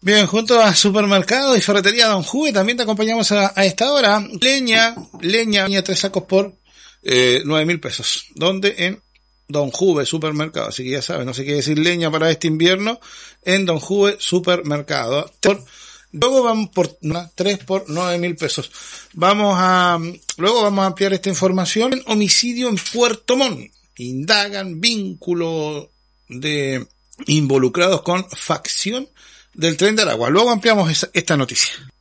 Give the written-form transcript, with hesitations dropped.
Bien, junto a Supermercado y Ferretería Don Juve también te acompañamos a esta hora. Leña 3 sacos por 9.000 pesos. ¿Dónde? En Don Juve Supermercado. Así que ya sabes, no sé qué decir leña para este invierno. En Don Juve Supermercado. Luego vamos por 3 por 9.000 pesos. Luego vamos a ampliar esta información. Homicidio en Puerto Montt. Indagan vínculo de involucrados con facción del Tren de Aragua. Luego ampliamos esta noticia.